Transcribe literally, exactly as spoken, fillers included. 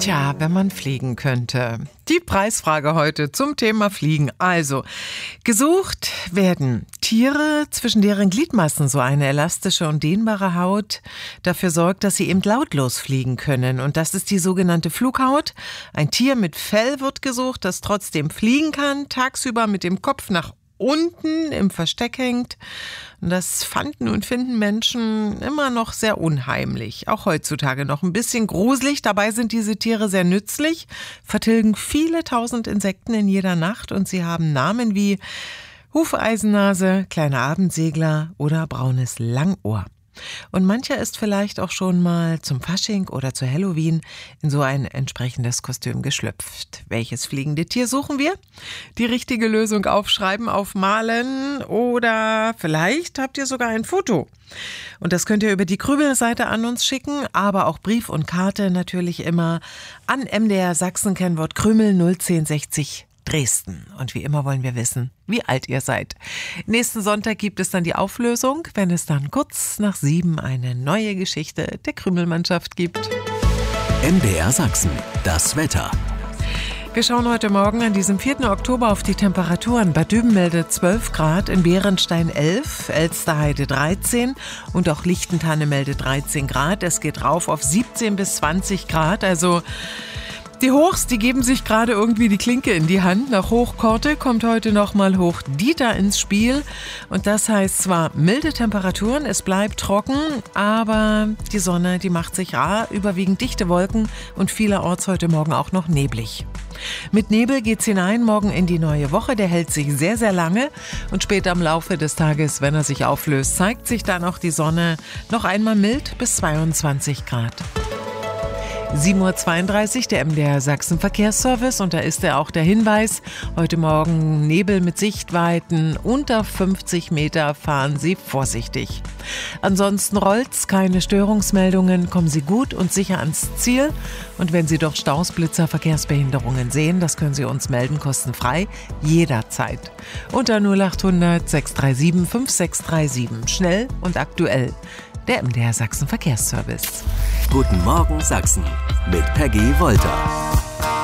Tja, wenn man fliegen könnte. Die Preisfrage heute zum Thema Fliegen. Also, gesucht werden Tiere, zwischen deren Gliedmaßen so eine elastische und dehnbare Haut dafür sorgt, dass sie eben lautlos fliegen können. Und das ist die sogenannte Flughaut. Ein Tier mit Fell wird gesucht, das trotzdem fliegen kann, tagsüber mit dem Kopf nach unten im Versteck hängt. Und das fanden und finden Menschen immer noch sehr unheimlich. Auch heutzutage noch ein bisschen gruselig. Dabei sind diese Tiere sehr nützlich, vertilgen viele tausend Insekten in jeder Nacht und sie haben Namen wie Hufeisennase, kleiner Abendsegler oder braunes Langohr. Und mancher ist vielleicht auch schon mal zum Fasching oder zu Halloween in so ein entsprechendes Kostüm geschlüpft. Welches fliegende Tier suchen wir? Die richtige Lösung aufschreiben, aufmalen oder vielleicht habt ihr sogar ein Foto. Und das könnt ihr über die Krümel-Seite an uns schicken, aber auch Brief und Karte natürlich immer an M D R Sachsen, Kennwort Krümel null zehn sechzig Dresden. Und wie immer wollen wir wissen, wie alt ihr seid. Nächsten Sonntag gibt es dann die Auflösung, wenn es dann kurz nach sieben eine neue Geschichte der Krümelmannschaft gibt. M D R Sachsen, das Wetter. Wir schauen heute Morgen an diesem vierten Oktober auf die Temperaturen. Bad Düben meldet zwölf Grad, in Bärenstein elf, Elsterheide dreizehn und auch Lichtentanne meldet dreizehn Grad. Es geht rauf auf siebzehn bis zwanzig Grad, also die Hochs, die geben sich gerade irgendwie die Klinke in die Hand. Nach Hochkorte kommt heute nochmal Hoch Dieter ins Spiel. Und das heißt zwar milde Temperaturen, es bleibt trocken, aber die Sonne, die macht sich rar, überwiegend dichte Wolken und vielerorts heute Morgen auch noch neblig. Mit Nebel geht's hinein morgen in die neue Woche. Der hält sich sehr, sehr lange. Und später im Laufe des Tages, wenn er sich auflöst, zeigt sich dann auch die Sonne noch einmal mild bis zweiundzwanzig Grad. sieben Uhr zweiunddreißig, der M D R Sachsen Verkehrsservice, und da ist ja auch der Hinweis, heute Morgen Nebel mit Sichtweiten unter fünfzig Meter, fahren Sie vorsichtig. Ansonsten rollt's, keine Störungsmeldungen, kommen Sie gut und sicher ans Ziel. Und wenn Sie doch Staus, Blitzer, Verkehrsbehinderungen sehen, das können Sie uns melden, kostenfrei, jederzeit. Unter null achthundert sechs drei sieben fünf sechs drei sieben, schnell und aktuell. Der M D R Sachsen Verkehrsservice. Guten Morgen Sachsen mit Peggy Wolter.